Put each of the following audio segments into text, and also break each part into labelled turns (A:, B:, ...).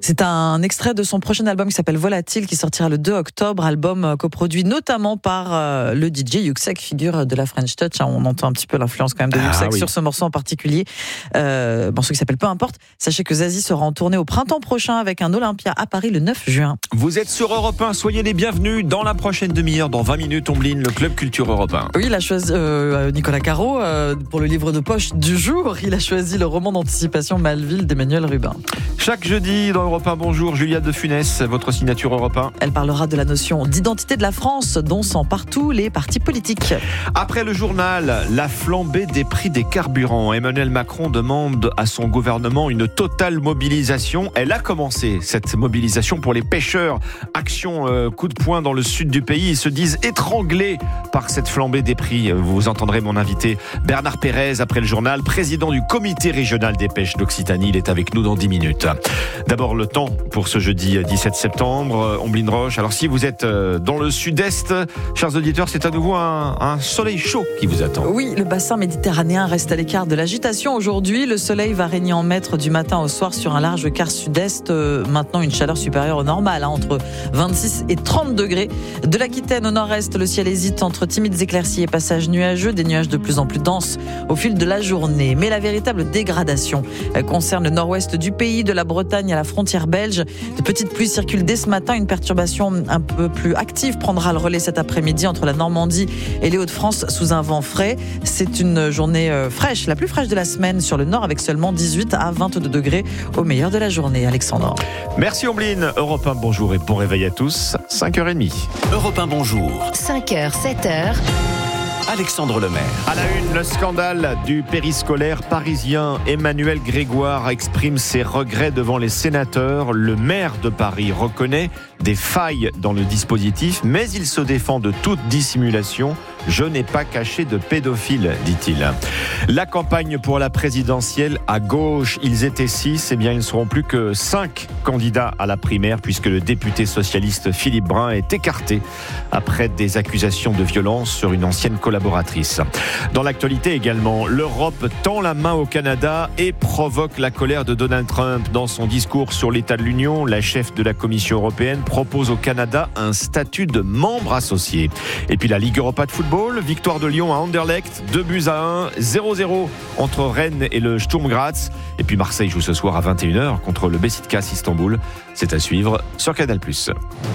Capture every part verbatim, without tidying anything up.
A: C'est un extrait de son prochain album qui s'appelle Volatile, qui sortira le deux octobre, album coproduit notamment par euh, le D J Yuxek, figure de la French Touch. On entend un petit peu l'influence quand même de ah, Yuxek oui. sur ce morceau en particulier, euh, morceau qui s'appelle Peu importe. Sachez que Zazie sera en tournée au printemps prochain avec un Olympia à Paris le neuf juin.
B: Vous êtes sur Europe un, soyez les bienvenus dans la prochaine demi-heure, dans vingt minutes, Ombline, le Club Culture Europe un.
A: Oui, il a choisi euh, Nicolas Caro euh, pour le livre de poche du jour. Il a choisi le roman d'anticipation Malville d'Emmanuel Rubin.
B: Chaque jeudi dans Europe un, bonjour, Julia de Funès, votre signature Europe un.
A: Elle parlera de la notion d'identité de la France dont s'emparent tous les partis politiques.
B: Après le journal, la flambée des prix des carburants. Emmanuel Macron demande à son gouvernement une totale mobilisation. Elle a commencé, cette mobilisation pour les pêcheurs. Action euh, coup de poing dans le sud du pays. Ils se disent étranglés par cette flambée des prix. Vous entendrez mon invité Bernard Pérez après le journal, président du comité régional des pêches d'Occitanie. Il est avec nous dans dix minutes. D'abord le temps pour ce jeudi dix-sept septembre, Ombline Roche. Alors si vous êtes dans le sud-est, chers auditeurs, c'est à nouveau un, un soleil chaud qui vous attend.
A: Oui, le bassin méditerranéen reste à l'écart de l'agitation aujourd'hui. Le soleil va régner en maître du matin au soir sur un large quart sud-est. Euh, maintenant une chaleur supérieure au normal, hein, entre vingt-six et trente degrés. De l'Aquitaine au nord-est, le ciel hésite entre timides éclaircies et passages nuageux, des nuages de plus en plus denses au fil de la journée. Mais la véritable dégradation concerne le nord-ouest du pays, de la Bretagne à la frontière belge. De petites pluies circulent dès ce matin. Une perturbation un peu plus active prendra le relais cet après-midi entre la Normandie et les Hauts-de-France sous un vent frais. C'est une journée fraîche, la plus fraîche de la semaine sur le nord, avec seulement dix-huit à vingt-deux degrés au meilleur de la journée. Alexandre.
B: Merci Ombline. Europe un, bonjour et bon réveil à tous. cinq heures trente.
C: Europe un, bonjour.
D: cinq heures, sept heures.
C: Alexandre Lemaire.
B: À la une, le scandale du périscolaire parisien. Emmanuel Grégoire exprime ses regrets devant les sénateurs. Le maire de Paris reconnaît des failles dans le dispositif, mais il se défend de toute dissimulation. Je n'ai pas caché de pédophile, dit-il. La campagne pour la présidentielle à gauche, ils étaient six, eh bien ils ne seront plus que cinq candidats à la primaire, puisque le député socialiste Philippe Brun est écarté après des accusations de violence sur une ancienne collaboratrice. Dans l'actualité également, l'Europe tend la main au Canada et provoque la colère de Donald Trump. Dans son discours sur l'état de l'Union, la chef de la Commission européenne propose au Canada un statut de membre associé. Et puis la Ligue Europa de football, victoire de Lyon à Anderlecht, deux buts à un, zéro zéro entre Rennes et le Sturm Graz. Et puis Marseille joue ce soir à vingt et une heures contre le Beşiktaş Istanbul. C'est à suivre sur Canal plus.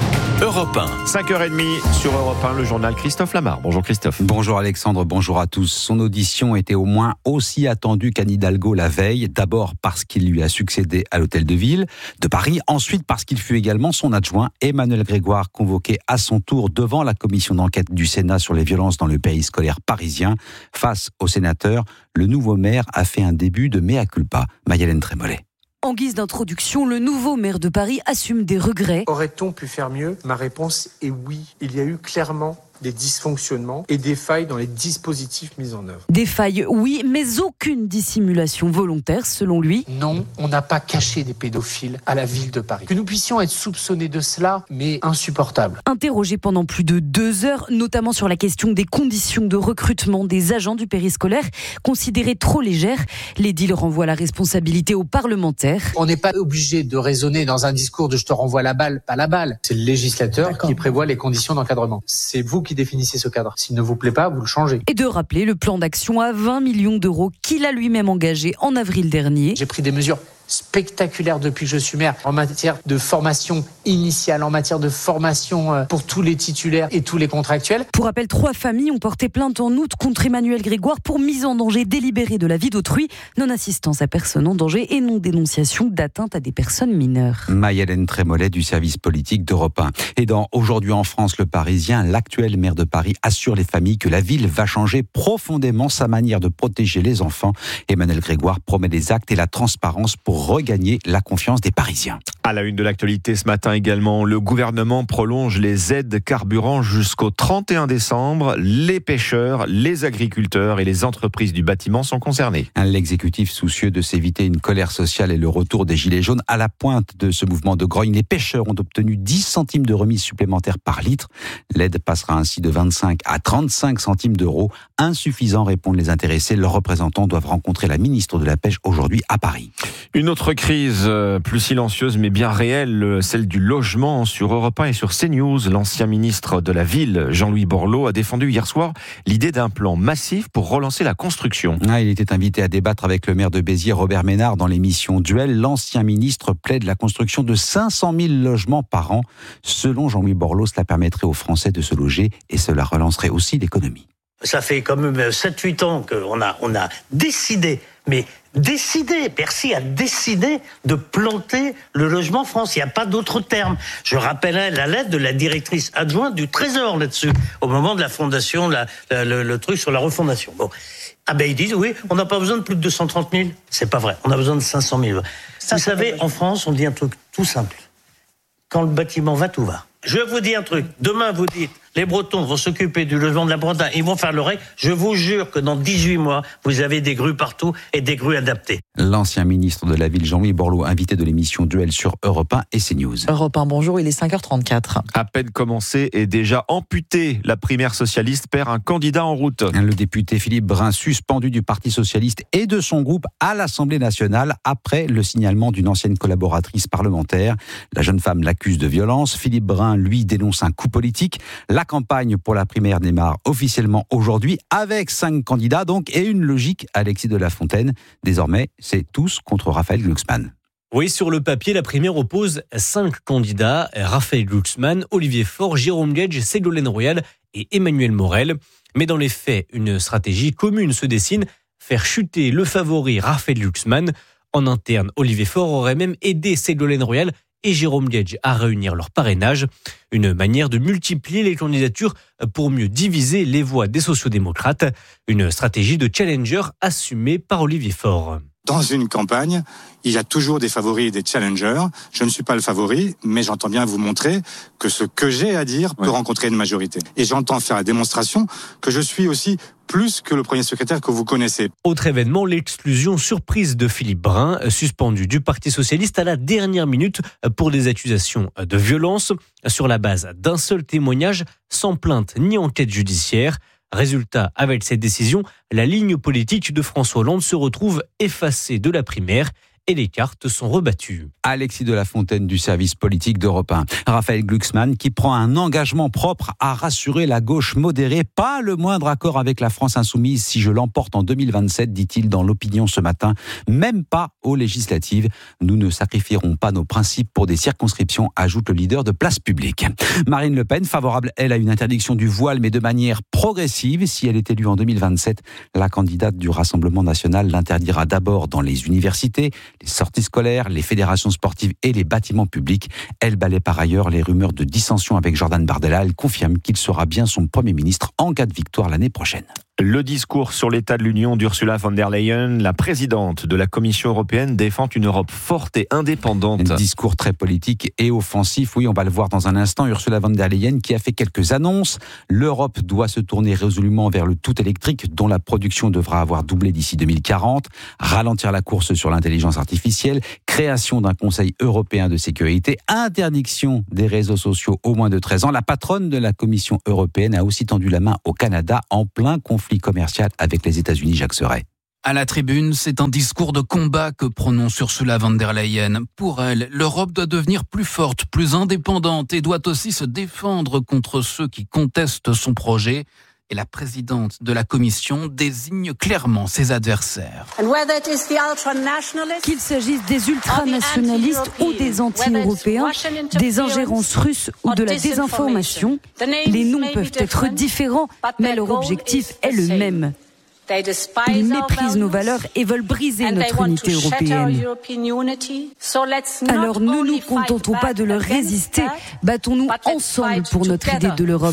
C: Europe un.
B: cinq heures trente sur Europe un, le journal Christophe Lamar. Bonjour Christophe.
E: Bonjour Alexandre, bonjour à tous. Son audition était au moins aussi attendue qu'Anne Hidalgo la veille. D'abord parce qu'il lui a succédé à l'hôtel de ville de Paris. Ensuite parce qu'il fut également son adjoint, Emmanuel Grégoire, convoqué à son tour devant la commission d'enquête du Sénat sur les violences dans le périscolaire parisien. Face aux sénateurs, le nouveau maire a fait un début de mea culpa. Maï-Hélène Trémollet.
F: En guise d'introduction, le nouveau maire de Paris assume des regrets.
G: Aurait-on pu faire mieux ? Ma réponse est oui. Il y a eu clairement des dysfonctionnements et des failles dans les dispositifs mis en œuvre.
F: Des failles, oui, mais aucune dissimulation volontaire, selon lui.
G: Non, on n'a pas caché des pédophiles à la ville de Paris. Que nous puissions être soupçonnés de cela, mais insupportable.
F: Interrogé pendant plus de deux heures, notamment sur la question des conditions de recrutement des agents du périscolaire, considérées trop légères, l'édile renvoie la responsabilité aux parlementaires.
G: On n'est pas obligé de raisonner dans un discours de « je te renvoie la balle, pas la balle ». C'est le législateur D'accord. qui prévoit les conditions d'encadrement. C'est vous qui définissez ce cadre. S'il ne vous plaît pas, vous le changez.
F: Et de rappeler le plan d'action à vingt millions d'euros qu'il a lui-même engagé en avril dernier.
G: J'ai pris des mesures spectaculaire depuis que je suis maire en matière de formation initiale, en matière de formation pour tous les titulaires et tous les contractuels.
F: Pour rappel, trois familles ont porté plainte en août contre Emmanuel Grégoire pour mise en danger délibérée de la vie d'autrui, non-assistance à personne en danger et non-dénonciation d'atteinte à des personnes mineures.
E: Maï-Hélène Trémollet du service politique d'Europe un. Et dans Aujourd'hui en France, le Parisien, l'actuel maire de Paris assure les familles que la ville va changer profondément sa manière de protéger les enfants. Emmanuel Grégoire promet des actes et la transparence pour regagner la confiance des Parisiens.
B: À la une de l'actualité ce matin également, le gouvernement prolonge les aides carburant jusqu'au trente et un décembre. Les pêcheurs, les agriculteurs et les entreprises du bâtiment sont concernés.
E: L'exécutif, soucieux de s'éviter une colère sociale et le retour des gilets jaunes, à la pointe de ce mouvement de grogne, les pêcheurs ont obtenu dix centimes de remise supplémentaire par litre. L'aide passera ainsi de vingt-cinq à trente-cinq centimes d'euros insuffisant, répondent les intéressés. Leurs représentants doivent rencontrer la ministre de la Pêche aujourd'hui à Paris.
B: Une autre crise plus silencieuse mais bien réelle, celle du logement. Sur Europe un et sur CNews, l'ancien ministre de la Ville, Jean-Louis Borloo, a défendu hier soir l'idée d'un plan massif pour relancer la construction.
E: Ah, il était invité à débattre avec le maire de Béziers, Robert Ménard, dans l'émission Duel. L'ancien ministre plaide la construction de cinq cent mille logements par an. Selon Jean-Louis Borloo, cela permettrait aux Français de se loger et cela relancerait aussi l'économie.
H: Ça fait quand même sept huit ans qu'on a, on a décidé, mais décidé, Bercy a décidé de planter le logement France. Il n'y a pas d'autre terme. Je rappellerai la lettre de la directrice adjointe du Trésor là-dessus, au moment de la fondation, la, la, le, le truc sur la refondation. Bon. Ah ben ils disent, oui, on n'a pas besoin de plus de deux cent trente mille. C'est pas vrai, on a besoin de cinq cent mille. Vous savez, en France, on dit un truc tout simple. Quand le bâtiment va, tout va. Je vous dis un truc. Demain, vous dites, les Bretons vont s'occuper du logement de la Bretagne, ils vont faire le règle. Je vous jure que dans dix-huit mois, vous avez des grues partout et des grues adaptées.
E: L'ancien ministre de la Ville, Jean-Louis Borloo, invité de l'émission Duel sur Europe un et CNews.
A: Europe un, bonjour, il est cinq heures trente-quatre.
B: À peine commencé et déjà amputé, la primaire socialiste perd un candidat en route.
E: Le député Philippe Brun, suspendu du Parti socialiste et de son groupe à l'Assemblée nationale après le signalement d'une ancienne collaboratrice parlementaire. La jeune femme l'accuse de violence. Philippe Brun, lui, dénonce un coup politique. La campagne pour la primaire démarre officiellement aujourd'hui avec cinq candidats donc et une logique. Alexis de la Fontaine. Désormais, c'est tous contre Raphaël Glucksmann.
I: Oui, sur le papier, la primaire oppose cinq candidats, Raphaël Glucksmann, Olivier Faure, Jérôme Gage, Ségolène Royal et Emmanuel Morel. Mais dans les faits, une stratégie commune se dessine, faire chuter le favori Raphaël Glucksmann. En interne, Olivier Faure aurait même aidé Ségolène Royal et Jérôme Gage à réunir leur parrainage. Une manière de multiplier les candidatures pour mieux diviser les voix des sociodémocrates. Une stratégie de challenger assumée par Olivier Faure.
J: Dans une campagne, il y a toujours des favoris et des challengers. Je ne suis pas le favori, mais j'entends bien vous montrer que ce que j'ai à dire peut ouais. rencontrer une majorité. Et j'entends faire la démonstration que je suis aussi plus que le premier secrétaire que vous connaissez.
I: Autre événement, l'exclusion surprise de Philippe Brun, suspendu du Parti socialiste à la dernière minute pour des accusations de violence sur la base d'un seul témoignage, sans plainte ni enquête judiciaire. Résultat, avec cette décision, la ligne politique de François Hollande se retrouve effacée de la primaire et les cartes sont rebattues.
E: Alexis de la Fontaine du service politique d'Europe un. Raphaël Glucksmann qui prend un engagement propre à rassurer la gauche modérée. Pas le moindre accord avec la France insoumise si je l'emporte en deux mille vingt-sept, dit-il dans l'Opinion ce matin. Même pas aux législatives. Nous ne sacrifierons pas nos principes pour des circonscriptions, ajoute le leader de Place Publique. Marine Le Pen, favorable, elle, à une interdiction du voile, mais de manière progressive. Si elle est élue en deux mille vingt-sept, la candidate du Rassemblement national l'interdira d'abord dans les universités, les sorties scolaires, les fédérations sportives et les bâtiments publics. Elle balaie par ailleurs les rumeurs de dissension avec Jordan Bardella. Elle confirme qu'il sera bien son Premier ministre en cas de victoire l'année prochaine.
B: Le discours sur l'état de l'Union d'Ursula von der Leyen, la présidente de la Commission européenne, défend une Europe forte et indépendante.
E: Un discours très politique et offensif. Oui, on va le voir dans un instant. Ursula von der Leyen qui a fait quelques annonces. L'Europe doit se tourner résolument vers le tout électrique dont la production devra avoir doublé d'ici deux mille quarante. Ralentir la course sur l'intelligence artificielle. Création d'un Conseil européen de sécurité. Interdiction des réseaux sociaux aux moins de treize ans. La patronne de la Commission européenne a aussi tendu la main au Canada en plein conflit commercial avec les États-Unis. Jacques Serret.
K: À la tribune, c'est un discours de combat que prononce Ursula von der Leyen. Pour elle, l'Europe doit devenir plus forte, plus indépendante et doit aussi se défendre contre ceux qui contestent son projet. Et la présidente de la Commission désigne clairement ses adversaires.
F: Qu'il s'agisse des ultranationalistes ou des anti-européens, des ingérences russes ou de la désinformation, les noms peuvent être différents, mais leur objectif est le même. Ils méprisent nos valeurs et veulent briser notre unité européenne. Alors ne nous contentons pas de leur résister, battons-nous ensemble pour notre idée de l'Europe.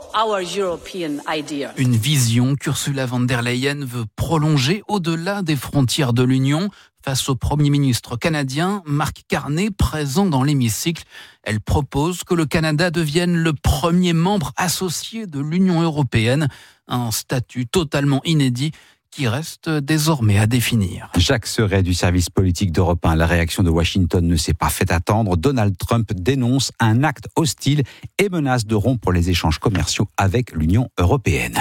K: Une vision qu'Ursula von der Leyen veut prolonger au-delà des frontières de l'Union. Face au Premier ministre canadien, Mark Carney, présent dans l'hémicycle, elle propose que le Canada devienne le premier membre associé de l'Union européenne, un statut totalement inédit qui reste désormais à définir.
E: Jacques Serret du service politique d'Europe un. La réaction de Washington ne s'est pas fait attendre. Donald Trump dénonce un acte hostile et menace de rompre les échanges commerciaux avec l'Union européenne.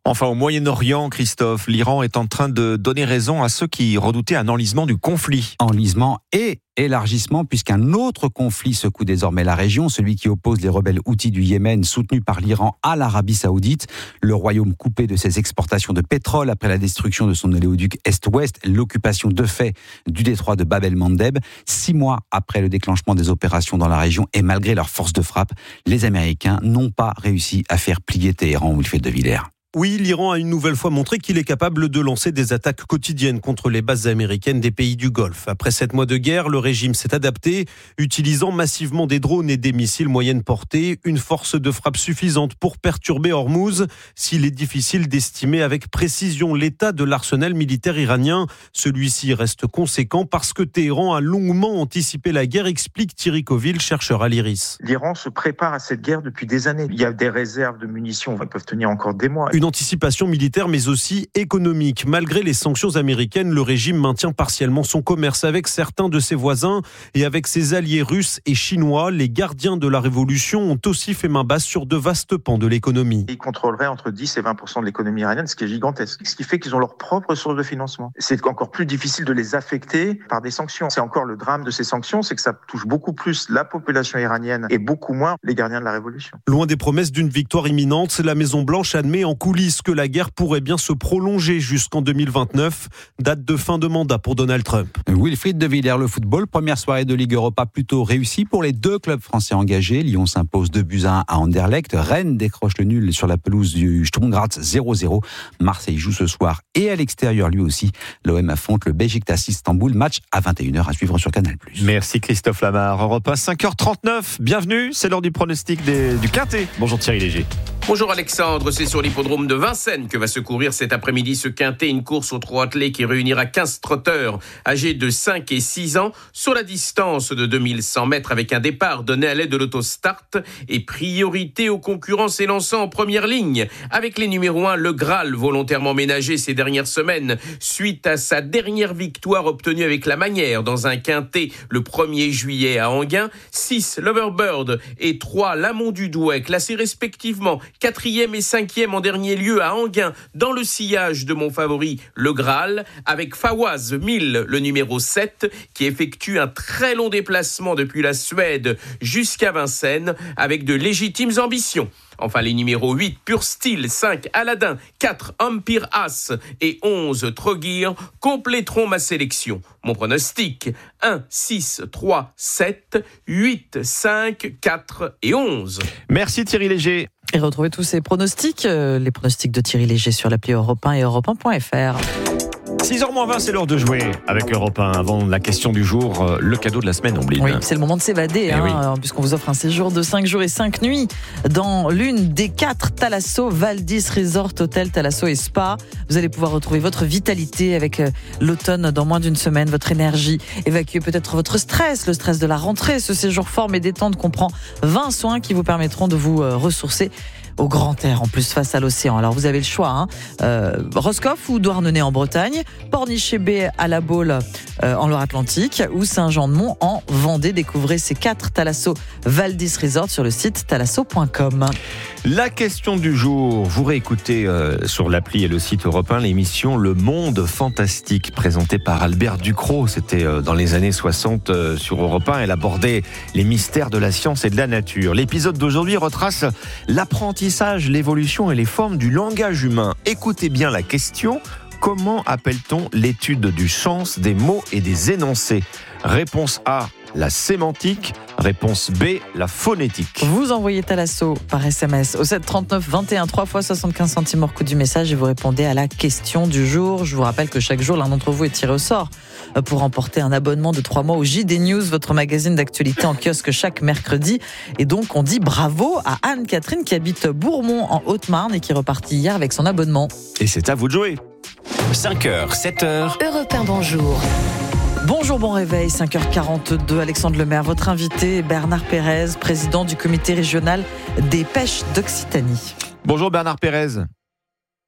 B: Enfin, au Moyen-Orient, Christophe, l'Iran est en train de donner raison à ceux qui redoutaient un enlisement du conflit.
E: Enlisement et élargissement, puisqu'un autre conflit secoue désormais la région, celui qui oppose les rebelles houthis du Yémen, soutenus par l'Iran, à l'Arabie Saoudite. Le royaume coupé de ses exportations de pétrole après la destruction de son oléoduc Est-Ouest, l'occupation de fait du détroit de Bab el-Mandeb. Six mois après le déclenchement des opérations dans la région et malgré leur force de frappe, les Américains n'ont pas réussi à faire plier Téhéran, Wilfried de Villers.
L: Oui, l'Iran a une nouvelle fois montré qu'il est capable de lancer des attaques quotidiennes contre les bases américaines des pays du Golfe. Après sept mois de guerre, le régime s'est adapté, utilisant massivement des drones et des missiles moyenne portée, une force de frappe suffisante pour perturber Hormuz. S'il est difficile d'estimer avec précision l'état de l'arsenal militaire iranien, celui-ci reste conséquent parce que Téhéran a longuement anticipé la guerre, explique Thierry Coville, chercheur à l'IRIS.
M: L'Iran se prépare à cette guerre depuis des années. Il y a des réserves de munitions, ils peuvent tenir encore des mois.
L: Une anticipation militaire mais aussi économique. Malgré les sanctions américaines, le régime maintient partiellement son commerce avec certains de ses voisins et avec ses alliés russes et chinois. Les gardiens de la révolution ont aussi fait main basse sur de vastes pans de l'économie.
M: Ils contrôleraient entre dix et vingt pour cent de l'économie iranienne, ce qui est gigantesque. Ce qui fait qu'ils ont leur propre source de financement. C'est encore plus difficile de les affecter par des sanctions. C'est encore le drame de ces sanctions, c'est que ça touche beaucoup plus la population iranienne et beaucoup moins les gardiens de la révolution.
L: Loin des promesses d'une victoire imminente, la Maison-Blanche admet en coulisses que la guerre pourrait bien se prolonger jusqu'en deux mille vingt-neuf, date de fin de mandat pour Donald Trump.
E: Wilfried de Villers, le football, première soirée de Ligue Europa plutôt réussie pour les deux clubs français engagés. Lyon s'impose deux buts à un à Anderlecht. Rennes décroche le nul sur la pelouse du Sturm Graz zéro zéro. Marseille joue ce soir et à l'extérieur lui aussi. L'O M affronte le Beşiktaş Istanbul, match à vingt et une heures à suivre sur Canal plus.
B: Merci Christophe Lamar. Europe un, cinq heures trente-neuf. Bienvenue, c'est l'heure du pronostic des, du Quintet. Bonjour Thierry Léger.
N: Bonjour Alexandre, c'est sur l'hippodrome de Vincennes que va se courir cet après-midi ce quintet, une course au trot attelé qui réunira quinze trotteurs âgés de cinq et six ans sur la distance de deux mille cent mètres avec un départ donné à l'aide de l'autostart et priorité aux concurrents s'élançant en première ligne avec les numéros un, le Graal, volontairement ménagé ces dernières semaines suite à sa dernière victoire obtenue avec la manière dans un quintet le premier juillet à Enghien, six, Loverbird et trois, l'Amont du Douai, classés respectivement quatrième et cinquième en dernier lieu à Enghien, dans le sillage de mon favori, le Graal, avec Fawaz mille, le numéro sept, qui effectue un très long déplacement depuis la Suède jusqu'à Vincennes, avec de légitimes ambitions. Enfin, les numéros huit, Pur Style, cinq, Aladdin, quatre, Empire As et onze, Trogir, compléteront ma sélection. Mon pronostic, un, six, trois, sept, huit, cinq, quatre et onze.
B: Merci Thierry Léger.
A: Et retrouvez tous ces pronostics, euh, les pronostics de Thierry Léger sur l'appli Europe un et europe un point f r.
B: six heures moins vingt, c'est l'heure de jouer avec Europe un. Avant la question du jour, euh, le cadeau de la semaine, Ombline.
A: Oui, c'est le moment de s'évader,
B: eh
A: hein,
B: oui.
A: puisqu'on vous offre un séjour de cinq jours et cinq nuits dans l'une des quatre Thalasso Valdis Resort Hotel Thalasso et Spa. Vous allez pouvoir retrouver votre vitalité avec l'automne dans moins d'une semaine, votre énergie, évacuer peut-être votre stress, le stress de la rentrée. Ce séjour forme et détente comprend vingt soins qui vous permettront de vous ressourcer au grand air, en plus face à l'océan. Alors vous avez le choix, hein. euh, Roscoff ou Douarnenez en Bretagne, Pornichet-Bay à la Baule euh, en Loire-Atlantique ou Saint-Jean-de-Mont en Vendée. Découvrez ces quatre Thalasso Valdis Resort sur le site thalasso point com.
B: La question du jour, vous réécoutez euh, sur l'appli et le site Europe un l'émission Le Monde Fantastique présentée par Albert Ducrot. C'était euh, dans les années soixante euh, sur Europe un. Elle abordait les mystères de la science et de la nature. L'épisode d'aujourd'hui retrace l'apprentissage, l'évolution et les formes du langage humain. Écoutez bien la question. Comment appelle-t-on l'étude du sens des mots et des énoncés ? Réponse A, la sémantique. Réponse B, la phonétique.
A: Vous envoyez Thalasso par S M S au sept trente-neuf vingt et un, trois fois soixante-quinze centimes hors coût du message et vous répondez à la question du jour. Je vous rappelle que chaque jour, l'un d'entre vous est tiré au sort pour remporter un abonnement de trois mois au J D News, votre magazine d'actualité en kiosque chaque mercredi. Et donc, on dit bravo à Anne-Catherine qui habite Bourmont en Haute-Marne et qui est repartie hier avec son abonnement.
B: Et c'est à vous de jouer.
C: cinq heures, sept heures.
D: Europe un, bonjour.
A: Bonjour, bon réveil, cinq heures quarante-deux. Alexandre Lemaire, votre invité, Bernard Pérez, président du comité régional des pêches d'Occitanie.
B: Bonjour Bernard Pérez.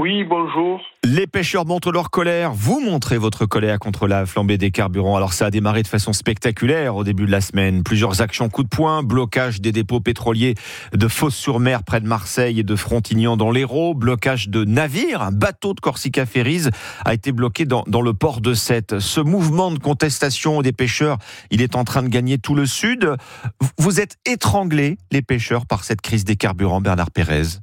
O: Oui, bonjour.
B: Les pêcheurs montrent leur colère. Vous montrez votre colère contre la flambée des carburants. Alors ça a démarré de façon spectaculaire au début de la semaine. Plusieurs actions coup de poing, blocage des dépôts pétroliers de Fos-sur-Mer près de Marseille et de Frontignan dans l'Hérault, blocage de navires. Un bateau de Corsica Ferries a été bloqué dans, dans le port de Sète. Ce mouvement de contestation des pêcheurs, il est en train de gagner tout le sud. Vous êtes étranglés, les pêcheurs, par cette crise des carburants, Bernard Pérez.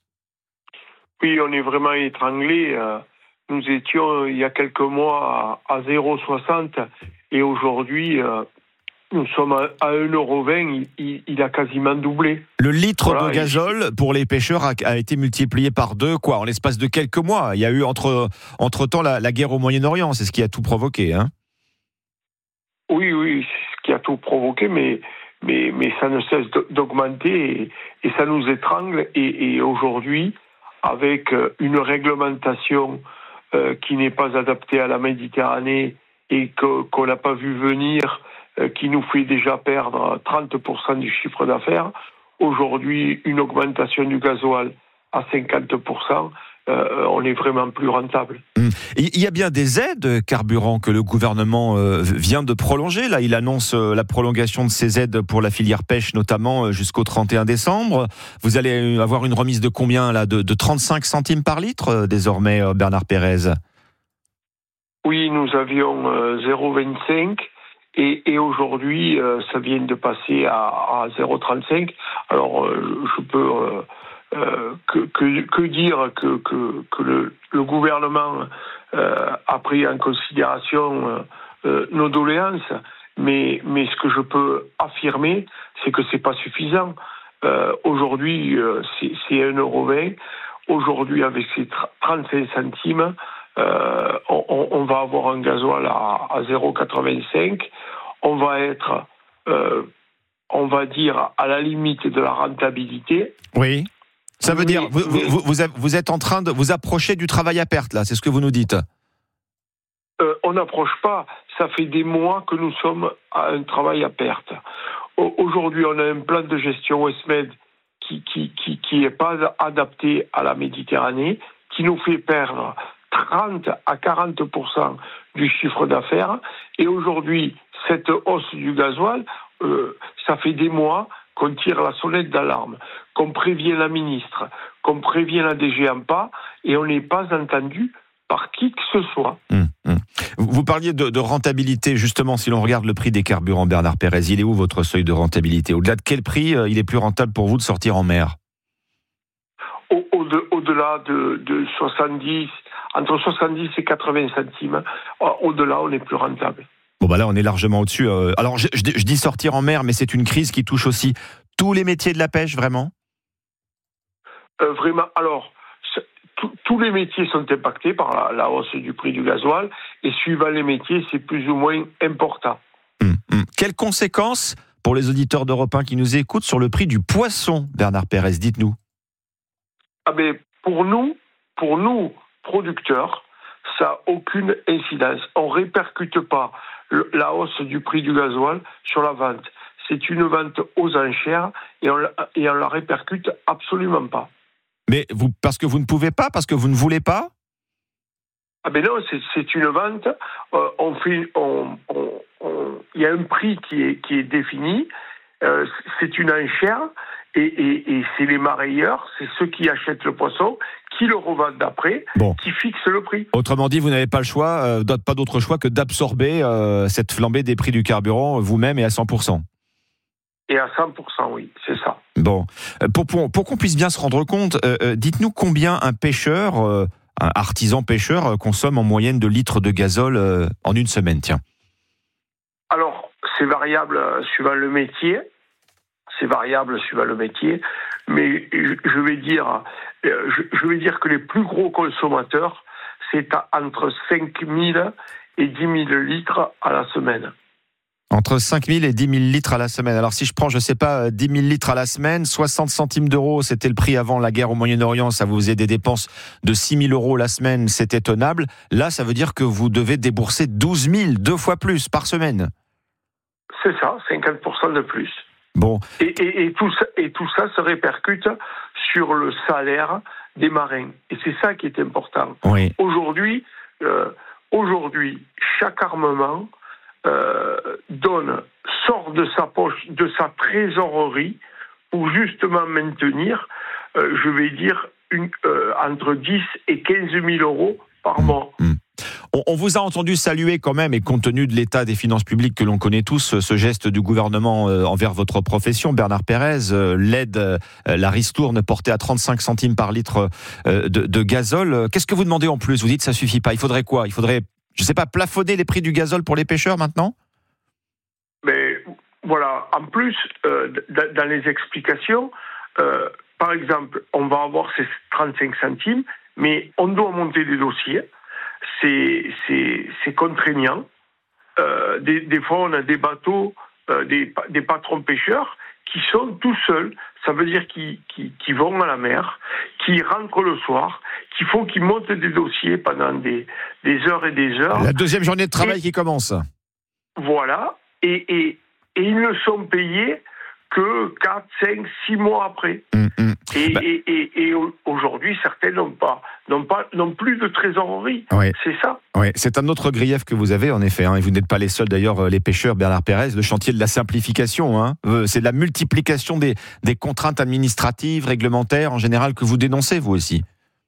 O: Oui, on est vraiment étranglés. Nous étions il y a quelques mois à zéro virgule soixante et aujourd'hui nous sommes à un euro vingt. Il, il a quasiment doublé.
B: Le litre
O: voilà,
B: de gazole et... pour les pêcheurs a, a été multiplié par deux, quoi, en l'espace de quelques mois. Il y a eu entre entre temps la, la guerre au Moyen-Orient, c'est ce qui a tout provoqué, hein.
O: Oui, oui, c'est ce qui a tout provoqué, mais mais mais ça ne cesse d'augmenter et, et ça nous étrangle. Et, et aujourd'hui, avec une réglementation euh, qui n'est pas adaptée à la Méditerranée et que, qu'on n'a pas vu venir, euh, qui nous fait déjà perdre trente pour cent du chiffre d'affaires, aujourd'hui, une augmentation du gasoil à cinquante pour cent, euh, on est vraiment plus rentable.
B: Il y a bien des aides carburant que le gouvernement vient de prolonger. Là, il annonce la prolongation de ces aides pour la filière pêche, notamment jusqu'au trente et un décembre. Vous allez avoir une remise de combien là, de, de trente-cinq centimes par litre désormais, Bernard Pérez?
O: Oui, nous avions euh, zéro virgule vingt-cinq et, et aujourd'hui, euh, ça vient de passer à, à zéro virgule trente-cinq. Alors, euh, je peux... Euh, Euh, que, que, que dire que, que, que le, le gouvernement euh, a pris en considération euh, nos doléances, mais, mais ce que je peux affirmer, c'est que c'est pas suffisant. Euh, aujourd'hui, euh, c'est, c'est un euro vingt. Aujourd'hui, avec ces trente-cinq centimes, euh, on, on va avoir un gasoil à, à zéro virgule quatre-vingt-cinq. On va être, euh, on va dire, à la limite de la rentabilité.
B: Oui. Ça veut
O: oui,
B: dire, vous,
O: oui.
B: vous, vous, vous êtes en train de vous approcher du travail à perte, là, c'est ce que vous nous dites.
O: Euh, on n'approche pas, ça fait des mois que nous sommes à un travail à perte. Aujourd'hui, on a un plan de gestion ESMED qui qui qui qui est pas adapté à la Méditerranée, qui nous fait perdre trente à quarante pour cent du chiffre d'affaires. Et aujourd'hui, cette hausse du gasoil, euh, ça fait des mois qu'on tire la sonnette d'alarme, qu'on prévient la ministre, qu'on prévient la D G A M P A, et on n'est pas entendu par qui que ce soit.
B: Hum, hum. Vous parliez de, de rentabilité, justement, si l'on regarde le prix des carburants, Bernard Pérez, il est où votre seuil de rentabilité? Au-delà de quel prix euh, il est plus rentable pour vous de sortir en mer?
O: Au, au de, au-delà de, de soixante-dix, entre soixante-dix et quatre-vingts centimes, au-delà, on est plus rentable.
B: Bon, bah là, on est largement au-dessus. Alors, je, je, je dis sortir en mer, mais c'est une crise qui touche aussi tous les métiers de la pêche, vraiment?
O: euh, Vraiment. Alors, tous les métiers sont impactés par la, la hausse du prix du gasoil, et suivant les métiers, c'est plus ou moins important.
B: Hum, hum. Quelles conséquences pour les auditeurs d'Europe un qui nous écoutent sur le prix du poisson, Bernard Pérez? Dites-nous.
O: Ah ben, pour nous, pour nous, producteurs, ça n'a aucune incidence. On ne répercute pas le, la hausse du prix du gasoil sur la vente. C'est une vente aux enchères et on et on la répercute absolument pas.
B: Mais vous, parce que vous ne pouvez pas, parce que vous ne voulez pas?
O: Ah ben non, c'est, c'est une vente. Euh, on fait, on, on, on, il y a un prix qui est qui est défini. Euh, c'est une enchère. Et, et, et c'est les marailleurs, c'est ceux qui achètent le poisson, qui le revendent après, bon. qui fixent le prix.
B: Autrement dit, vous n'avez pas le choix, euh, pas d'autre choix que d'absorber euh, cette flambée des prix du carburant vous-même et à cent pour cent.
O: Et à cent pour cent, oui, c'est ça.
B: Bon, pour, pour, pour qu'on puisse bien se rendre compte, euh, dites-nous combien un pêcheur, euh, un artisan pêcheur, euh, consomme en moyenne de litres de gazole euh, en une semaine, tiens.
O: Alors, c'est variable suivant le métier. C'est variable suivant le métier, mais je vais dire, je vais dire que les plus gros consommateurs, c'est entre cinq mille et dix mille litres à la semaine.
B: Entre cinq mille et dix mille litres à la semaine. Alors si je prends, je ne sais pas, dix mille litres à la semaine, soixante centimes d'euros, c'était le prix avant la guerre au Moyen-Orient, ça vous faisait des dépenses de six mille euros la semaine, c'était tenable. Là, ça veut dire que vous devez débourser douze mille, deux fois plus par semaine.
O: C'est ça, cinquante pour cent de plus.
B: Bon.
O: Et, et, et, tout ça, et tout ça se répercute sur le salaire des marins. Et c'est ça qui est important.
B: Oui.
O: Aujourd'hui, euh, aujourd'hui, chaque armement euh, donne, sort de sa poche, de sa trésorerie, pour justement maintenir, euh, je vais dire, une, euh, entre dix et quinze mille euros par mois.
B: Mmh. On, on vous a entendu saluer quand même, et compte tenu de l'état des finances publiques que l'on connaît tous, ce geste du gouvernement euh, envers votre profession, Bernard Pérez, euh, l'aide, euh, la ristourne portée à trente-cinq centimes par litre euh, de, de gazole. Qu'est-ce que vous demandez en plus ? Vous dites que ça suffit pas. Il faudrait quoi ? Il faudrait, je sais pas, plafonner les prix du gazole pour les pêcheurs maintenant ?
O: Mais voilà, en plus, euh, d- dans les explications, euh, par exemple, on va avoir ces trente-cinq centimes, mais on doit monter des dossiers. C'est, c'est, c'est contraignant. Euh, des, des fois, on a des bateaux, euh, des, des patrons pêcheurs qui sont tout seuls. Ça veut dire qu'ils, qu'ils, qu'ils vont à la mer, qui rentrent le soir, qu'il faut qu'ils montent des dossiers pendant des, des heures et des heures.
B: La deuxième journée de travail
O: et,
B: qui commence.
O: Voilà. Et, et, et ils ne sont payés que quatre, cinq, six mois après.
B: Mmh, mmh.
O: Et,
B: bah.
O: et, et, et aujourd'hui, certains n'ont pas, n'ont pas, n'ont plus de trésorerie.
B: Oui.
O: C'est ça.
B: Oui, c'est un autre grief que vous avez, en effet. Hein, et vous n'êtes pas les seuls, d'ailleurs, les pêcheurs, Bernard Pérez, le chantier de la simplification. Hein, c'est de la multiplication des, des contraintes administratives, réglementaires, en général, que vous dénoncez, vous aussi.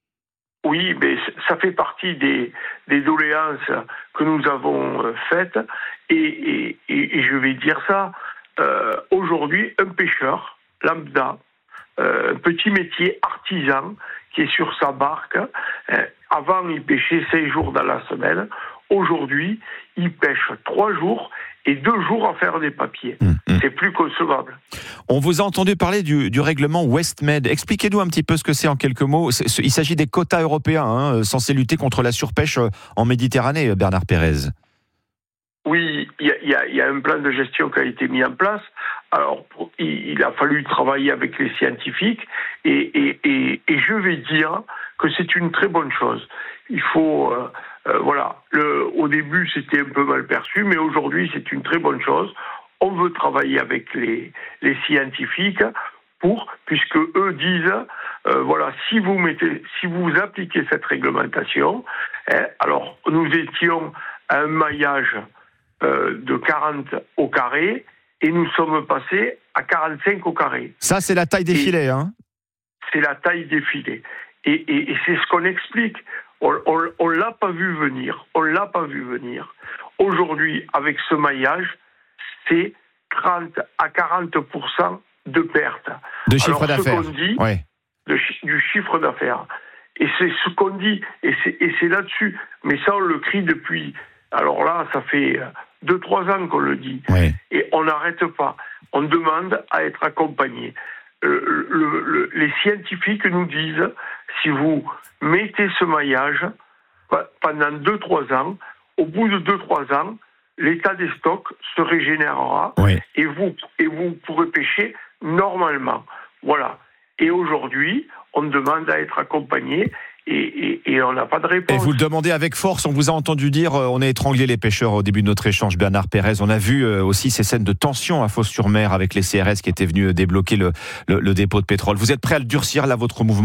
O: Oui, mais ça fait partie des, des doléances que nous avons faites. Et, et, et, et je vais dire ça, euh, aujourd'hui, un pêcheur lambda, euh, un petit métier artisan qui est sur sa barque, euh, avant il pêchait cinq jours dans la semaine, aujourd'hui il pêche trois jours et deux jours à faire des papiers. Mmh, mmh. C'est plus concevable.
B: On vous a entendu parler du, du règlement WestMed. Expliquez-nous un petit peu ce que c'est en quelques mots. C'est, il s'agit des quotas européens, hein, censés lutter contre la surpêche en Méditerranée, Bernard Pérez.
O: Oui, il y, y, y a un plan de gestion qui a été mis en place. Alors, pour, il, il a fallu travailler avec les scientifiques et, et, et, et je vais dire que c'est une très bonne chose. Il faut, euh, euh, voilà, le, au début c'était un peu mal perçu, mais aujourd'hui c'est une très bonne chose. On veut travailler avec les, les scientifiques pour, puisque eux disent, euh, voilà, si vous mettez, si vous appliquez cette réglementation, hein, alors nous étions à un maillage Euh, de quarante au carré, et nous sommes passés à quarante-cinq au carré.
B: Ça, c'est la taille des et filets, hein ?
O: C'est la taille des filets. Et, et, et c'est ce qu'on explique. On ne l'a pas vu venir. On l'a pas vu venir. Aujourd'hui, avec ce maillage, c'est trente à quarante pour cent de perte.
B: De chiffre
O: Alors,
B: d'affaires.
O: Ce qu'on dit,
B: ouais.
O: de, du chiffre d'affaires. Et c'est ce qu'on dit. Et c'est, et c'est là-dessus. Mais ça, on le crie depuis... Alors là, ça fait deux, trois ans qu'on le dit.
B: Oui.
O: Et on n'arrête pas. On demande à être accompagné. Le, le, le, les scientifiques nous disent, si vous mettez ce maillage pendant deux, trois ans, au bout de deux, trois ans, l'état des stocks se régénérera,
B: oui.
O: et vous, et vous pourrez pêcher normalement. Voilà. Et aujourd'hui, on demande à être accompagné. Et, et, et on n'a pas de réponse.
B: Et vous le demandez avec force. On vous a entendu dire, euh, on a étranglé les pêcheurs au début de notre échange, Bernard Pérez. On a vu euh, aussi ces scènes de tension à Fos-sur-Mer avec les C R S qui étaient venus débloquer le, le, le dépôt de pétrole. Vous êtes prêt à le durcir, là, votre mouvement ?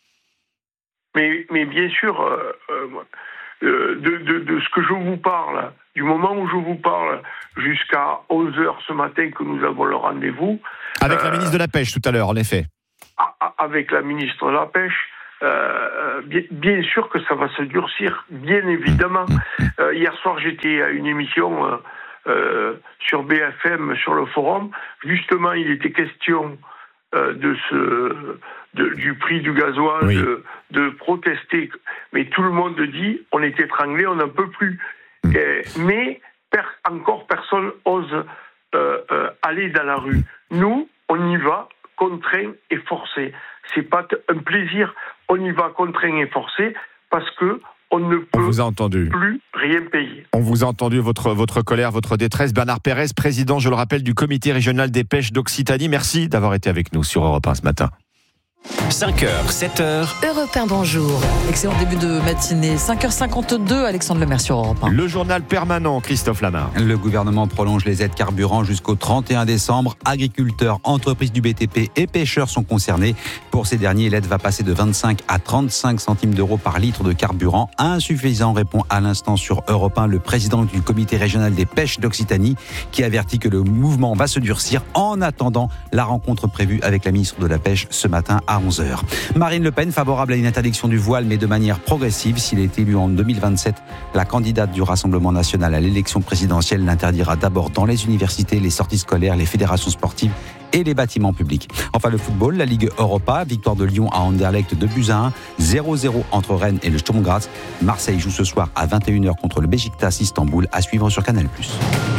O: mais, mais bien sûr, euh, euh, de, de, de ce que je vous parle, du moment où je vous parle jusqu'à onze heures ce matin que nous avons le rendez-vous...
B: Avec euh, la ministre de la Pêche, tout à l'heure, en effet.
O: Avec la ministre de la Pêche, Euh, bien, bien sûr que ça va se durcir, bien évidemment. Euh, hier soir, j'étais à une émission euh, euh, sur B F M, sur le forum. Justement, il était question euh, de ce, de, du prix du gasoil, oui. de, de protester. Mais tout le monde dit, on est étranglé, on n'en peut plus. Mm. Et, mais per, encore personne ose euh, euh, aller dans la rue. Nous, on y va contraint et forcé. C'est pas un plaisir. On y va contraint et forcé parce que on ne peut
B: on vous a entendu.
O: plus rien payer.
B: On vous a entendu, votre, votre colère, votre détresse. Bernard Pérez, président, je le rappelle, du comité régional des pêches d'Occitanie. Merci d'avoir été avec nous sur Europe un ce matin.
C: cinq heures, sept heures.
D: Europe un, bonjour.
A: Excellent début de matinée. cinq heures cinquante-deux, Alexandre Lemaire sur Europe un.
B: Le journal permanent, Christophe Lamar.
E: Le gouvernement prolonge les aides carburant jusqu'au trente et un décembre. Agriculteurs, entreprises du B T P et pêcheurs sont concernés. Pour ces derniers, l'aide va passer de vingt-cinq à trente-cinq centimes d'euros par litre de carburant. Insuffisant, répond à l'instant sur Europe un le président du comité régional des pêches d'Occitanie, qui avertit que le mouvement va se durcir en attendant la rencontre prévue avec la ministre de la Pêche ce matin à onze heures. Marine Le Pen, favorable à une interdiction du voile, mais de manière progressive. S'il est élu en deux mille vingt-sept, la candidate du Rassemblement national à l'élection présidentielle l'interdira d'abord dans les universités, les sorties scolaires, les fédérations sportives et les bâtiments publics. Enfin, le football, la Ligue Europa, victoire de Lyon à Anderlecht deux buts à un, zéro zéro entre Rennes et le Sturm Graz. Marseille joue ce soir à vingt et une heures contre le Beşiktaş Istanbul, à suivre sur Canal plus.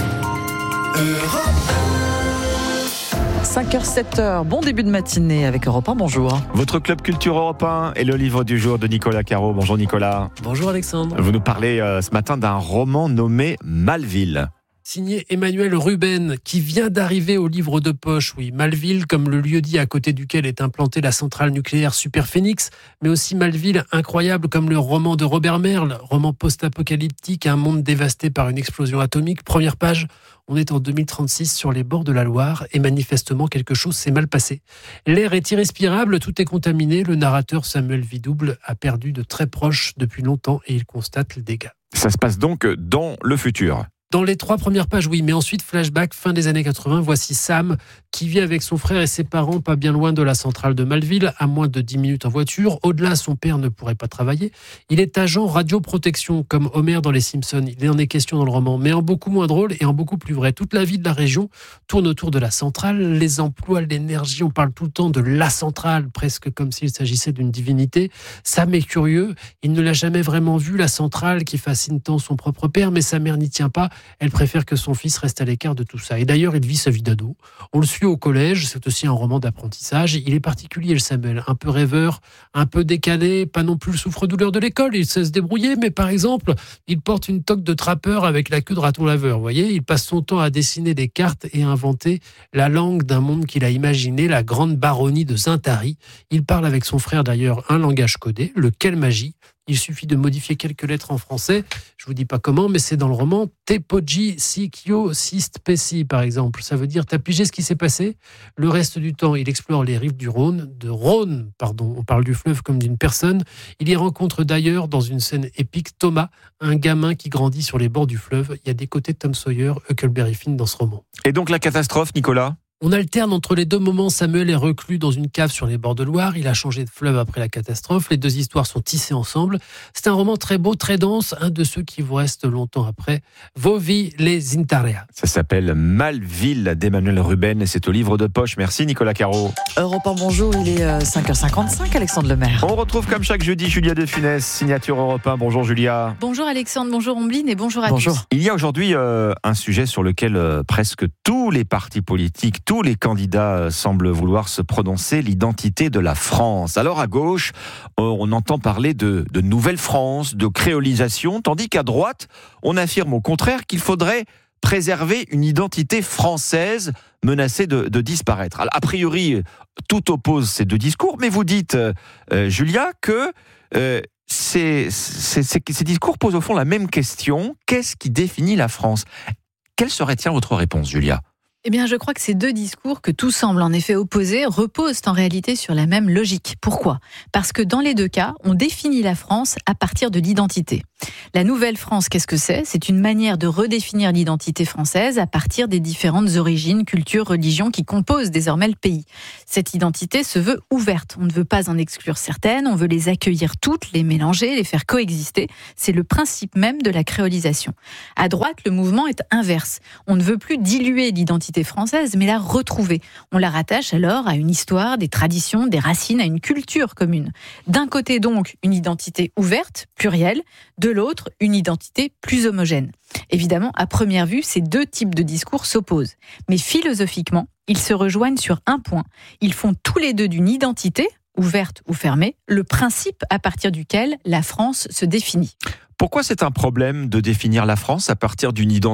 A: cinq heures, sept heures, bon début de matinée avec Europe un, bonjour.
B: Votre club culture Europe un et le livre du jour de Nicolas Caro. Bonjour Nicolas.
P: Bonjour Alexandre.
B: Vous nous parlez euh, ce matin d'un roman nommé Malville.
P: Signé Emmanuel Ruben, qui vient d'arriver au livre de poche. Oui, Malville, comme le lieu-dit à côté duquel est implantée la centrale nucléaire Superphénix, mais aussi Malville, incroyable comme le roman de Robert Merle, roman post-apocalyptique, un monde dévasté par une explosion atomique. Première page, on est en deux mille trente-six sur les bords de la Loire et manifestement quelque chose s'est mal passé. L'air est irrespirable, tout est contaminé. Le narrateur Samuel Vidouble a perdu de très proches depuis longtemps et il constate les dégâts.
B: Ça se passe donc dans le futur.
P: Dans les trois premières pages, oui, mais ensuite, flashback, fin des années quatre-vingts, voici Sam, qui vit avec son frère et ses parents, pas bien loin de la centrale de Malville, à moins de dix minutes en voiture. Au-delà, son père ne pourrait pas travailler. Il est agent radioprotection, comme Homer dans Les Simpsons. Il en est question dans le roman, mais en beaucoup moins drôle et en beaucoup plus vrai. Toute la vie de la région tourne autour de la centrale. Les emplois, l'énergie, on parle tout le temps de la centrale, presque comme s'il s'agissait d'une divinité. Sam est curieux, il ne l'a jamais vraiment vu, la centrale qui fascine tant son propre père, mais sa mère n'y tient pas. Elle préfère que son fils reste à l'écart de tout ça. Et d'ailleurs, il vit sa vie d'ado. On le suit au collège, c'est aussi un roman d'apprentissage. Il est particulier, le Samuel, un peu rêveur, un peu décalé, pas non plus le souffre-douleur de l'école, il sait se débrouiller, mais par exemple, il porte une toque de trappeur avec la queue de raton laveur. Vous voyez, il passe son temps à dessiner des cartes et à inventer la langue d'un monde qu'il a imaginé, la grande baronnie de Zintari. Il parle avec son frère d'ailleurs un langage codé, le Kelmagie. Il suffit de modifier quelques lettres en français. Je vous dis pas comment, mais c'est dans le roman Tepoji Sikyo Sist Pessi, par exemple. Ça veut dire, t'as pigé ce qui s'est passé. Le reste du temps, il explore les rives du Rhône, de Rhône, pardon. On parle du fleuve comme d'une personne. Il y rencontre d'ailleurs, dans une scène épique, Thomas, un gamin qui grandit sur les bords du fleuve. Il y a des côtés de Tom Sawyer, Huckleberry Finn dans ce roman.
B: Et donc la catastrophe, Nicolas ?
P: On alterne entre les deux moments. Samuel est reclus dans une cave sur les bords de Loire. Il a changé de fleuve après la catastrophe. Les deux histoires sont tissées ensemble. C'est un roman très beau, très dense, un de ceux qui vous restent longtemps après. Vovi les Intarea.
B: Ça s'appelle Malville d'Emmanuel Ruben et c'est au livre de poche. Merci Nicolas Caro.
A: Europe un, bonjour, il est cinq heures cinquante-cinq, Alexandre Lemaire.
B: On retrouve comme chaque jeudi Julia de Funès, signature Europe un. Bonjour Julia.
Q: Bonjour Alexandre, bonjour Ombline et bonjour à
A: bonjour.
Q: tous.
B: Il y a aujourd'hui euh, un sujet sur lequel euh, presque tous les partis politiques, tous les candidats semblent vouloir se prononcer, l'identité de la France. Alors à gauche, on entend parler de, de Nouvelle-France, de créolisation, tandis qu'à droite, on affirme au contraire qu'il faudrait préserver une identité française menacée de, de disparaître. Alors, a priori, tout oppose ces deux discours, mais vous dites, euh, Julia, que euh, ces, ces, ces, ces discours posent au fond la même question. Qu'est-ce qui définit la France ? Quelle serait, tiens, votre réponse, Julia ?
Q: Eh bien, je crois que ces deux discours, que tout semble en effet opposés, reposent en réalité sur la même logique. Pourquoi ? Parce que dans les deux cas, on définit la France à partir de l'identité. La Nouvelle-France, qu'est-ce que c'est ? C'est une manière de redéfinir l'identité française à partir des différentes origines, cultures, religions qui composent désormais le pays. Cette identité se veut ouverte. On ne veut pas en exclure certaines, on veut les accueillir toutes, les mélanger, les faire coexister. C'est le principe même de la créolisation. À droite, le mouvement est inverse. On ne veut plus diluer l'identité française, mais la retrouver. On la rattache alors à une histoire, des traditions, des racines, à une culture commune. D'un côté donc, une identité ouverte, plurielle, de l'autre, une identité plus homogène. Évidemment, à première vue, ces deux types de discours s'opposent. Mais philosophiquement, ils se rejoignent sur un point. Ils font tous les deux d'une identité, ouverte ou fermée, le principe à partir duquel la France se définit.
B: Pourquoi c'est un problème de définir la France à partir d'une identité ?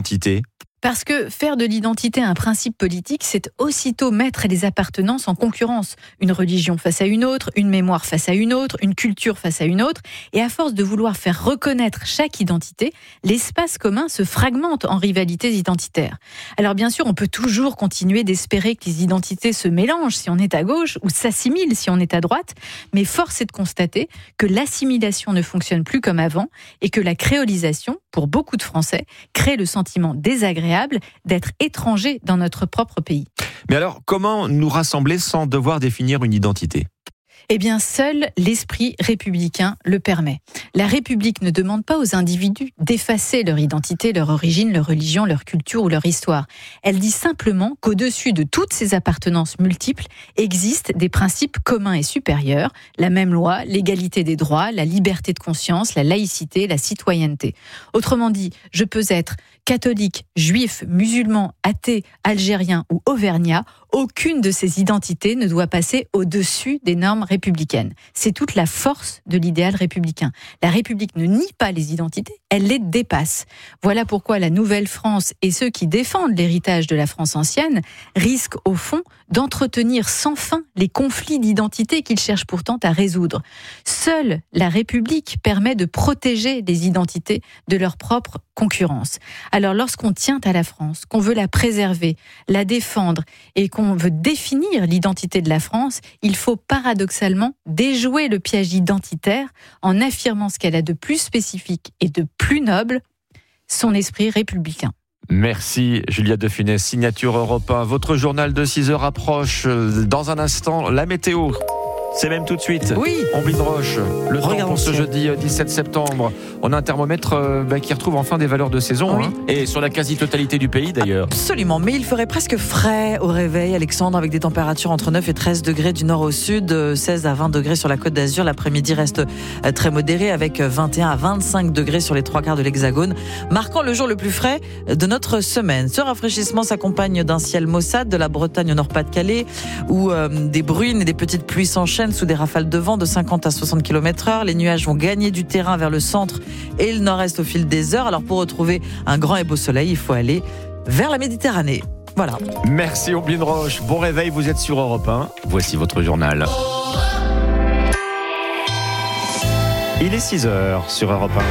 Q: Parce que faire de l'identité un principe politique, c'est aussitôt mettre les appartenances en concurrence. Une religion face à une autre, une mémoire face à une autre, une culture face à une autre. Et à force de vouloir faire reconnaître chaque identité, l'espace commun se fragmente en rivalités identitaires. Alors bien sûr, on peut toujours continuer d'espérer que les identités se mélangent si on est à gauche ou s'assimilent si on est à droite, mais force est de constater que l'assimilation ne fonctionne plus comme avant et que la créolisation, pour beaucoup de Français, crée le sentiment désagréable d'être étranger dans notre propre pays.
B: Mais alors, comment nous rassembler sans devoir définir une identité ?
Q: Eh bien, seul l'esprit républicain le permet. La République ne demande pas aux individus d'effacer leur identité, leur origine, leur religion, leur culture ou leur histoire. Elle dit simplement qu'au-dessus de toutes ces appartenances multiples existent des principes communs et supérieurs, la même loi, l'égalité des droits, la liberté de conscience, la laïcité, la citoyenneté. Autrement dit, je peux être catholique, juif, musulman, athée, algérien ou auvergnat, aucune de ces identités ne doit passer au-dessus des normes républicaines. C'est toute la force de l'idéal républicain. La République ne nie pas les identités, elle les dépasse. Voilà pourquoi la Nouvelle-France et ceux qui défendent l'héritage de la France ancienne risquent au fond d'entretenir sans fin les conflits d'identité qu'ils cherchent pourtant à résoudre. Seule la République permet de protéger les identités de leur propre concurrence. Alors lorsqu'on tient à la France, qu'on veut la préserver, la défendre et qu'on veut définir l'identité de la France, il faut paradoxalement déjouer le piège identitaire en affirmant ce qu'elle a de plus spécifique et de plus noble, son esprit républicain.
B: Merci Julia de Funès, signature Europe un. Votre journal de six heures approche. Dans un instant, la météo. C'est même tout de suite.
A: Oui.
B: Omblin Roche. Le temps
A: Regarde
B: pour ce jeudi dix-sept septembre. On a un thermomètre euh, bah, qui retrouve enfin des valeurs de saison.
A: Oui.
B: Hein, et sur la quasi-totalité du pays d'ailleurs.
A: Absolument. Mais il ferait presque frais au réveil, Alexandre, avec des températures entre neuf et treize degrés du nord au sud, seize à vingt degrés sur la Côte d'Azur. L'après-midi reste très modéré avec vingt et un à vingt-cinq degrés sur les trois quarts de l'Hexagone, marquant le jour le plus frais de notre semaine. Ce rafraîchissement s'accompagne d'un ciel maussade de la Bretagne au Nord-Pas-de-Calais, où euh, des bruines et des petites pluies s'enchaînent sous des rafales de vent de cinquante à soixante kilomètres heure. Les nuages vont gagner du terrain vers le centre et le nord-est au fil des heures. Alors pour retrouver un grand et beau soleil, il faut aller vers la Méditerranée. Voilà.
B: Merci Omblin Roche. Bon réveil, vous êtes sur Europe un. Voici votre journal. Il est six heures sur Europe un.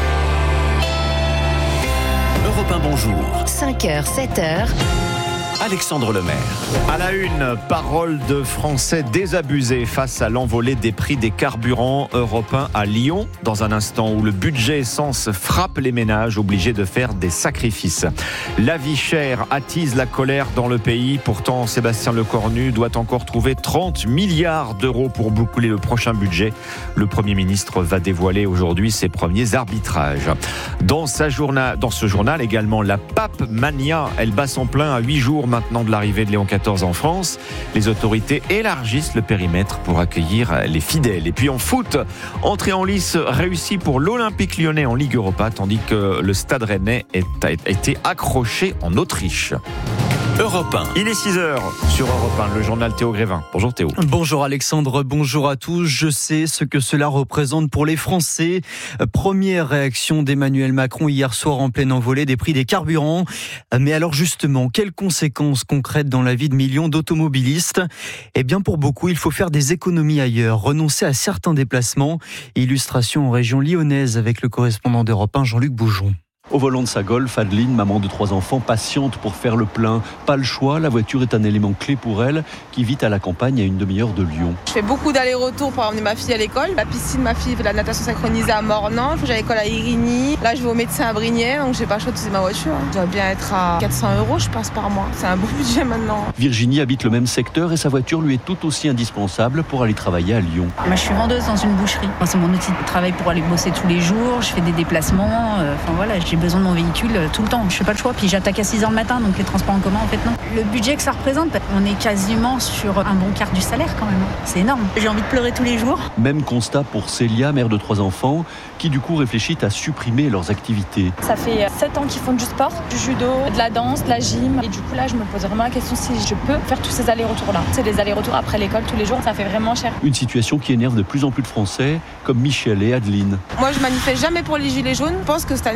C: Europe un, bonjour.
D: cinq heures, sept heures.
C: Alexandre Lemaire.
B: À la une, parole de Français désabusés face à l'envolée des prix des carburants. Europe un à Lyon, dans un instant où le budget essence frappe les ménages obligés de faire des sacrifices. La vie chère attise la colère dans le pays. Pourtant, Sébastien Lecornu doit encore trouver trente milliards d'euros pour boucler le prochain budget. Le Premier ministre va dévoiler aujourd'hui ses premiers arbitrages. Dans, sa journa- dans ce journal également, la Pape Mania, elle bat son plein à huit jours maintenant de l'arrivée de Léon quatorze en France. Les autorités élargissent le périmètre pour accueillir les fidèles. Et puis en foot, entrée en lice réussie pour l'Olympique Lyonnais en Ligue Europa, tandis que le Stade Rennais a été accroché en Autriche.
C: Europe un.
B: Il est six heures sur Europe un, le journal Théo Grévin. Bonjour Théo.
R: Bonjour Alexandre, bonjour à tous. Je sais ce que cela représente pour les Français. Première réaction d'Emmanuel Macron hier soir en pleine envolée des prix des carburants. Mais alors justement, quelles conséquences concrètes dans la vie de millions d'automobilistes ? Eh bien pour beaucoup, il faut faire des économies ailleurs, renoncer à certains déplacements. Illustration en région lyonnaise avec le correspondant d'Europe un, Jean-Luc Boujon.
S: Au volant de sa Golf, Adeline, maman de trois enfants, patiente pour faire le plein. Pas le choix, la voiture est un élément clé pour elle, qui vit à la campagne à une demi-heure de Lyon.
T: Je fais beaucoup d'allers-retours pour emmener ma fille à l'école. La piscine, ma fille fait la natation synchronisée à Mornan. Je vais à l'école à Irigny. Là, je vais au médecin à Brignais, donc j'ai pas le choix d'utiliser ma voiture. Je dois bien être à quatre cents euros, je pense, par mois. C'est un beau budget maintenant.
S: Virginie habite le même secteur et sa voiture lui est tout aussi indispensable pour aller travailler à Lyon.
U: Moi, je suis vendeuse dans une boucherie. Moi, c'est mon outil de travail pour aller bosser tous les jours. Je fais des déplacements. Euh, enfin voilà, j'ai besoin de mon véhicule tout le temps, je fais pas le choix, puis j'attaque à six heures le matin, donc les transports en commun en fait non. Le budget que ça représente, on est quasiment sur un bon quart du salaire quand même, c'est énorme. J'ai envie de pleurer tous les jours.
S: Même constat pour Célia, mère de trois enfants, qui du coup réfléchit à supprimer leurs activités.
V: Ça fait sept ans qu'ils font du sport, du judo, de la danse, de la gym, et du coup là je me pose vraiment la question si je peux faire tous ces allers-retours là. C'est des allers-retours après l'école tous les jours, ça fait vraiment cher.
S: Une situation qui énerve de plus en plus de Français, comme Michel et Adeline.
T: Moi je manifeste jamais pour les gilets jaunes, je pense que cette année je vais vraiment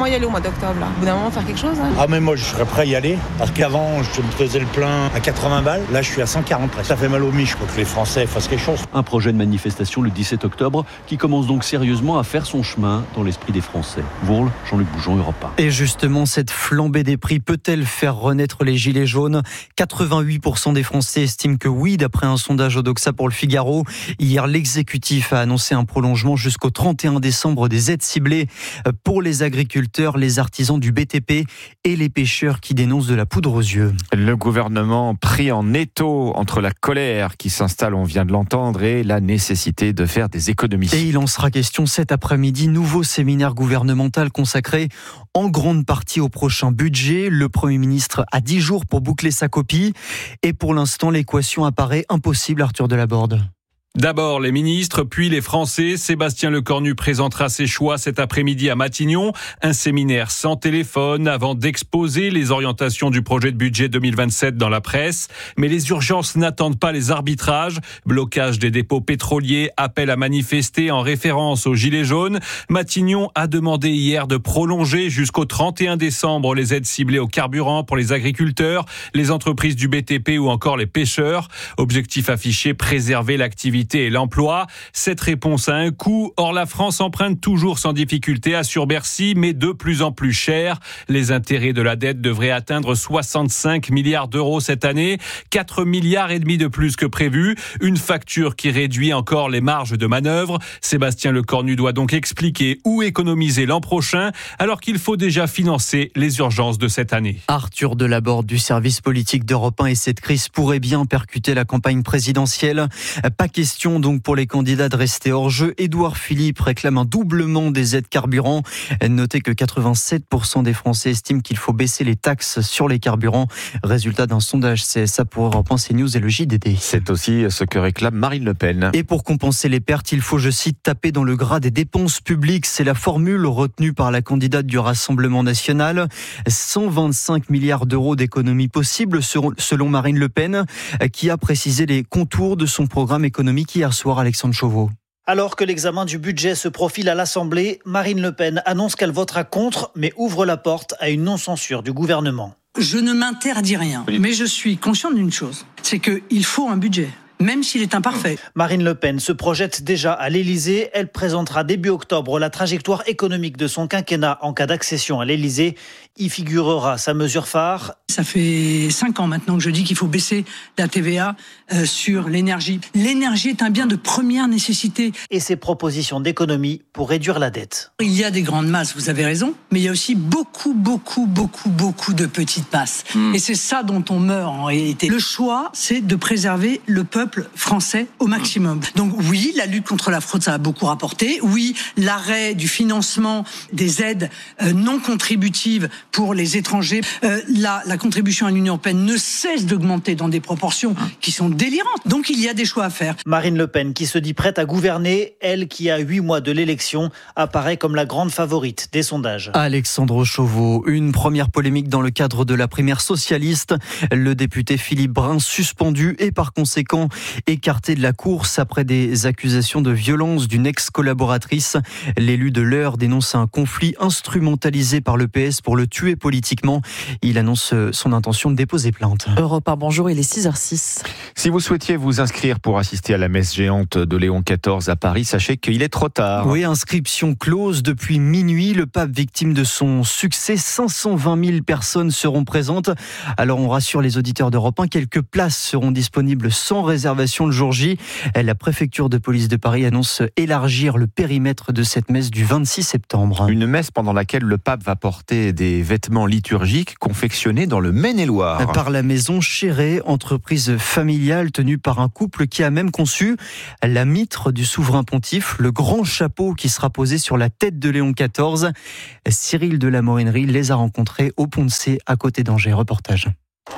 T: y aller au mois d'octobre, là. Au bout d'un moment, faire quelque chose. Hein.
G: Ah, mais moi, je serais prêt à y aller. Parce qu'avant, je me faisais le plein à quatre-vingts balles. Là, je suis à cent quarante. Ça fait mal aux miches, quoi, que les Français fassent quelque chose.
S: Un projet de manifestation le dix-sept octobre qui commence donc sérieusement à faire son chemin dans l'esprit des Français. Vourles, Jean-Luc Bougeon, Europe un.
R: Et justement, cette flambée des prix peut-elle faire renaître les gilets jaunes ? quatre-vingt-huit pour cent des Français estiment que oui, d'après un sondage Odoxa pour le Figaro. Hier, l'exécutif a annoncé un prolongement jusqu'au trente et un décembre des aides ciblées pour les agriculteurs, les artisans du B T P et les pêcheurs qui dénoncent de la poudre aux yeux.
B: Le gouvernement pris en étau entre la colère qui s'installe, on vient de l'entendre, et la nécessité de faire des économies.
R: Et il en sera question cet après-midi, nouveau séminaire gouvernemental consacré en grande partie au prochain budget. Le Premier ministre a dix jours pour boucler sa copie et pour l'instant l'équation apparaît impossible, Arthur Delaborde.
H: D'abord les ministres, puis les Français. Sébastien Lecornu présentera ses choix cet après-midi à Matignon. Un séminaire sans téléphone avant d'exposer les orientations du projet de budget deux mille vingt-sept dans la presse. Mais les urgences n'attendent pas les arbitrages. Blocage des dépôts pétroliers, appel à manifester en référence aux Gilets jaunes. Matignon a demandé hier de prolonger jusqu'au trente et un décembre les aides ciblées au carburant pour les agriculteurs, les entreprises du B T P ou encore les pêcheurs. Objectif affiché, préserver l'activité et l'emploi. Cette réponse a un coût. Or, la France emprunte toujours sans difficulté, assure Bercy, mais de plus en plus cher. Les intérêts de la dette devraient atteindre soixante-cinq milliards d'euros cette année, quatre milliards et demi de plus que prévu. Une facture qui réduit encore les marges de manœuvre. Sébastien Lecornu doit donc expliquer où économiser l'an prochain, alors qu'il faut déjà financer les urgences de cette année.
R: Arthur Delaborde du service politique d'Europe un, et cette crise pourrait bien percuter la campagne présidentielle. Pas question donc pour les candidats de rester hors jeu. Édouard Philippe réclame un doublement des aides carburant. Notez que quatre-vingt-sept pour cent des Français estiment qu'il faut baisser les taxes sur les carburants. Résultat d'un sondage C S A pour Europe un, CNews et le J D D.
B: C'est aussi ce que réclame Marine Le Pen.
R: Et pour compenser les pertes, il faut, je cite, taper dans le gras des dépenses publiques. C'est la formule retenue par la candidate du Rassemblement national. cent vingt-cinq milliards d'euros d'économies possibles selon Marine Le Pen, qui a précisé les contours de son programme économique hier soir, Alexandre Chauveau.
W: Alors que l'examen du budget se profile à l'Assemblée, Marine Le Pen annonce qu'elle votera contre, mais ouvre la porte à une non-censure du gouvernement.
X: Je ne m'interdis rien, mais je suis consciente d'une chose, c'est qu'il faut un budget, même s'il est imparfait.
W: Marine Le Pen se projette déjà à l'Élysée. Elle présentera début octobre la trajectoire économique de son quinquennat en cas d'accession à l'Élysée. Y figurera sa mesure phare.
X: Ça fait cinq ans maintenant que je dis qu'il faut baisser la T V A euh, sur l'énergie. L'énergie est un bien de première nécessité.
W: Et ses propositions d'économie pour réduire la dette.
X: Il y a des grandes masses, vous avez raison, mais il y a aussi beaucoup, beaucoup, beaucoup, beaucoup de petites masses. Mmh. Et c'est ça dont on meurt en réalité. Le choix, c'est de préserver le peuple français au maximum. Donc oui, la lutte contre la fraude, ça a beaucoup rapporté. Oui, l'arrêt du financement des aides euh, non contributives pour les étrangers. Euh, la, la contribution à l'Union européenne ne cesse d'augmenter dans des proportions qui sont délirantes. Donc il y a des choix à faire.
W: Marine Le Pen, qui se dit prête à gouverner, elle qui a huit mois de l'élection, apparaît comme la grande favorite des sondages.
R: Alexandre Chauveau, une première polémique dans le cadre de la primaire socialiste. Le député Philippe Brun suspendu et par conséquent écarté de la course après des accusations de violence d'une ex-collaboratrice. L'élu de l'Eure dénonce un conflit instrumentalisé par le P S pour le tuer politiquement. Il annonce son intention de déposer plainte.
A: Europe un, bonjour, il est six heures six.
B: Si vous souhaitiez vous inscrire pour assister à la messe géante de Léon quatorze à Paris, sachez qu'il est trop tard.
R: Oui, inscription close depuis minuit. Le pape victime de son succès, cinq cent vingt mille personnes seront présentes. Alors on rassure les auditeurs d'Europe un, quelques places seront disponibles sans réservation le jour J. La préfecture de police de Paris annonce élargir le périmètre de cette messe du vingt-six septembre.
B: Une messe pendant laquelle le pape va porter des vêtements liturgiques confectionnés dans le Maine-et-Loire.
R: Par la maison Chéret, entreprise familiale tenue par un couple qui a même conçu la mitre du souverain pontife, le grand chapeau qui sera posé sur la tête de Léon quatorze. Cyril de la Morinerie les a rencontrés au Pont de C à côté d'Angers. Reportage.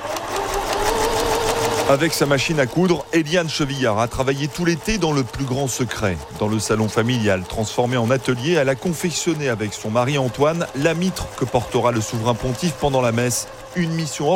Y: Avec sa machine à coudre, Eliane Chevillard a travaillé tout l'été dans le plus grand secret. Dans le salon familial transformé en atelier, elle a confectionné avec son mari Antoine la mitre que portera le souverain pontife pendant la messe. Une mission